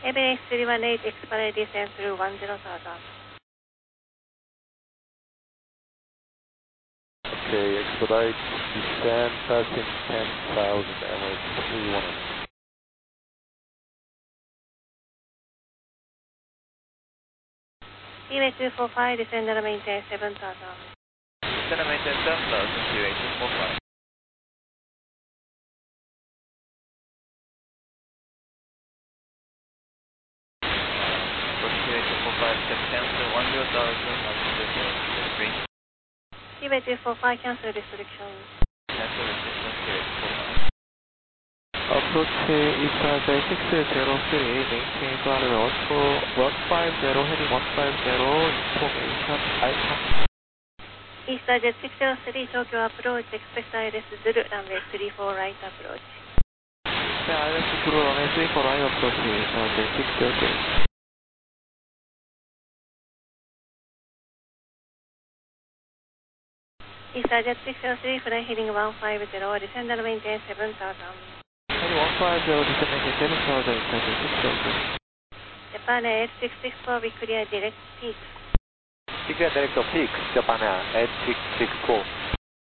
ABX 318 expire descent through 10,000. Okay, expedite descent passing 10,000 Emirates 318. Seaway 245, descend and maintain 7,000. Descend and maintain 7,000, Seaway 245. Seaway 245, descend cancel 10,000, altitude 3. Seaway 245, cancel restrictions. Cancel restrictions, Seaway 245. Approach East 603, maintain ground level 150, heading 150, information Alpha. EastJet 603, Tokyo approach, expect ILS Zulu, runway 34 right approach. ILS Zulu, runway 34 right approach, EastJet 603. EastJet 603, fly heading 150, descend and maintain 7,000. Heading 150, descend and maintain 7,000, EastJet 603. Japan Air 664, we clear direct peaks. Clear direct peaks, Japan Air 8664.